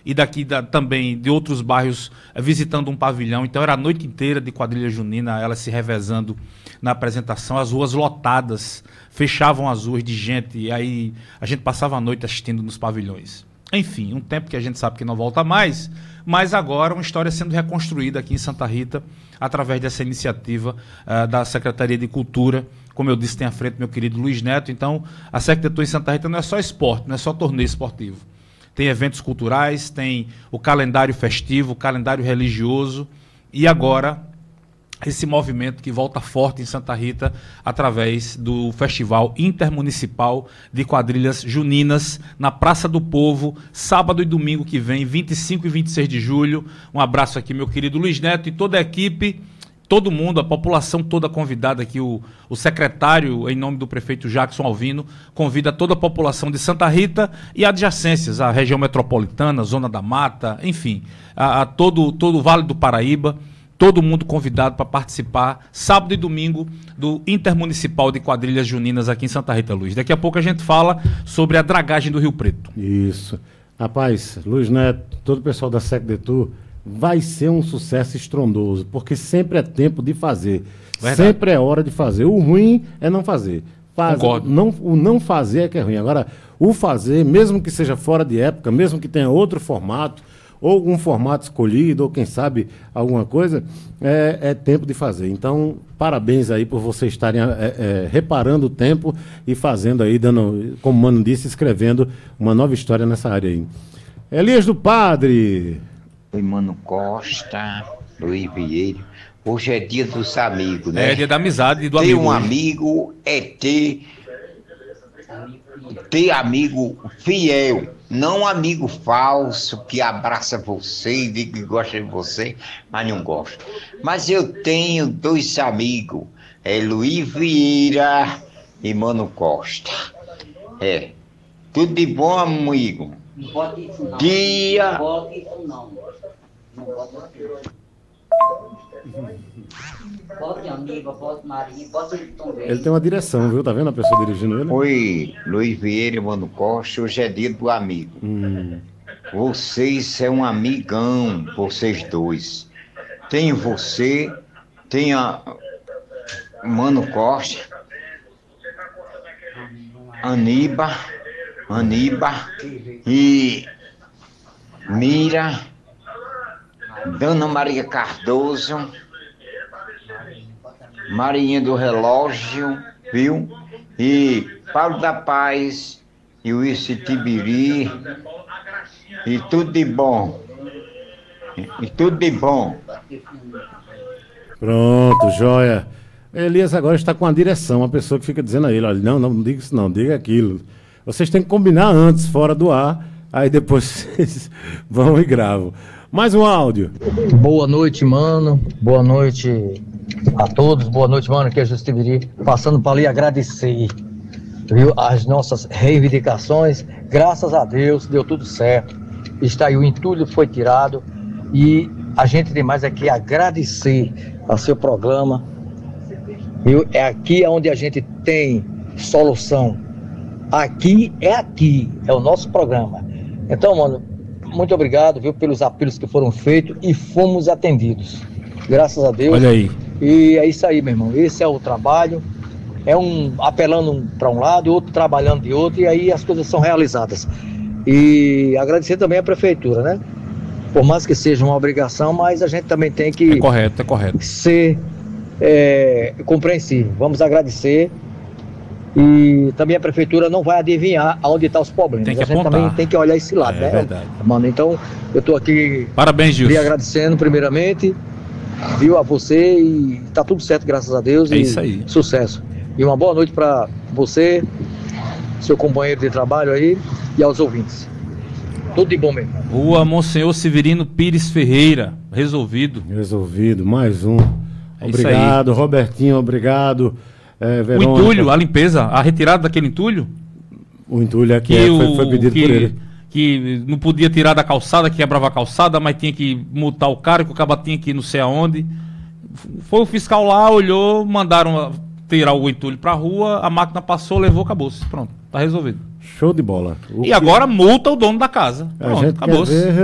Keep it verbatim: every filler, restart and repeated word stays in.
e daqui da, também de outros bairros eh, visitando um pavilhão. Então era a noite inteira de quadrilha junina, ela se revezando na apresentação, as ruas lotadas, fechavam as ruas de gente, e aí a gente passava a noite assistindo nos pavilhões. Enfim, um tempo que a gente sabe que não volta mais, mas agora uma história sendo reconstruída aqui em Santa Rita, através dessa iniciativa uh, da Secretaria de Cultura. Como eu disse, tem à frente meu querido Luiz Neto. Então, a Secretaria em Santa Rita não é só esporte, não é só torneio esportivo. Tem eventos culturais, tem o calendário festivo, o calendário religioso, e agora esse movimento que volta forte em Santa Rita através do Festival Intermunicipal de Quadrilhas Juninas na Praça do Povo, sábado e domingo que vem, vinte e cinco e vinte e seis de julho. Um abraço aqui, meu querido Luiz Neto e toda a equipe, todo mundo, a população toda convidada aqui, o, o secretário, em nome do prefeito Jackson Alvino, convida toda a população de Santa Rita e adjacências, a região metropolitana, Zona da Mata, enfim, a, a todo, todo o Vale do Paraíba. Todo mundo convidado para participar, sábado e domingo, do Intermunicipal de Quadrilhas Juninas aqui em Santa Rita, Luiz. Daqui a pouco a gente fala sobre a dragagem do Rio Preto. Isso. Rapaz, Luiz Neto, todo o pessoal da SecDetour, vai ser um sucesso estrondoso, porque sempre é tempo de fazer. Verdade. Sempre é hora de fazer. O ruim é não fazer. Faz, não, o não fazer é que é ruim. Agora, o fazer, mesmo que seja fora de época, mesmo que tenha outro formato, ou algum formato escolhido, ou quem sabe alguma coisa, é, é tempo de fazer. Então, parabéns aí por vocês estarem é, é, reparando o tempo e fazendo aí, dando, como o Mano disse, escrevendo uma nova história nessa área aí. Elias do Padre. Oi, Mano Costa, Luiz Vieira. Hoje é dia dos amigos, né? É dia da amizade e do ter amigo. Ter um amigo é ter, ter amigo fiel. Não amigo falso que abraça você e diz que gosta de você, mas não gosta. Mas eu tenho dois amigos, é Luiz Vieira e Mano Costa. É, tudo de bom, amigo. Não pode isso não. Dia... Não pode isso não. Não pode isso. Pode amigo, pode Marinho, pode Tom Velho. Ele tem uma direção, viu? Tá vendo a pessoa dirigindo ele? Oi, Luiz Vieira e Mano Costa, hoje é dia do amigo. Hum. Vocês é um amigão, vocês dois. Tem você, tem a Mano Costa, Aníba, Aníba e Mira, Dona Maria Cardoso, Marinha do Relógio, viu? E Paulo da Paz, e o Tibiri, e tudo de bom. E tudo de bom. Pronto, joia. Elias agora está com a direção, uma pessoa que fica dizendo a ele, olha, não, não, não diga isso não, diga aquilo. Vocês têm que combinar antes, fora do ar, aí depois vocês vão e gravam. Mais um áudio. Boa noite, mano. Boa noite a todos. Boa noite, mano. Aqui é Justibiri. Passando para ali agradecer, viu, as nossas reivindicações. Graças a Deus, deu tudo certo. Está aí, o entulho foi tirado. E a gente tem mais aqui agradecer ao seu programa. Viu? É aqui onde a gente tem solução. Aqui é aqui. É o nosso programa. Então, mano, muito obrigado, viu, pelos apelos que foram feitos e fomos atendidos. Graças a Deus. Olha aí. E é isso aí, meu irmão. Esse é o trabalho. É um apelando para um lado, outro trabalhando de outro, e aí as coisas são realizadas. E agradecer também à prefeitura, né? Por mais que seja uma obrigação, mas a gente também tem que É correto, é correto. ser é, compreensível. Vamos agradecer. E também a prefeitura não vai adivinhar aonde estão os problemas. Tem que a gente apontar. também tem que olhar esse lado, É né? verdade. Mano, então eu estou aqui Parabéns, Gilson. lhe agradecendo primeiramente, viu, a você, e tá tudo certo, graças a Deus. É e isso aí. Sucesso. E uma boa noite para você, seu companheiro de trabalho aí, e aos ouvintes. Tudo de bom mesmo. Rua Monsenhor Severino Pires Ferreira, resolvido. Resolvido, mais um. É Obrigado, Robertinho, obrigado. É, O Verônica. entulho, a limpeza, a retirada daquele entulho, O entulho aqui que, é, o, foi, foi pedido que, por ele. que não podia tirar da calçada, que quebrava a calçada, mas tinha que multar o cara, que o cara tinha que ir não sei aonde. Foi o fiscal lá, olhou, mandaram tirar o entulho pra rua, a máquina passou, levou, acabou-se. Pronto, tá resolvido. Show de bola. O E que- agora multa o dono da casa. A Pronto, gente quer acabou-se. ver